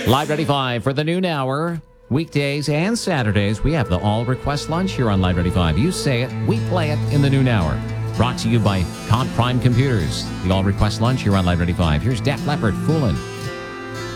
Live 95 for the noon hour. Weekdays and Saturdays, we have the All Request Lunch here on Live 95. You say it, we play it in the noon hour. Brought to you by Comp Prime Computers. The All Request Lunch here on Live 95. Here's Def Leppard, Foolin'.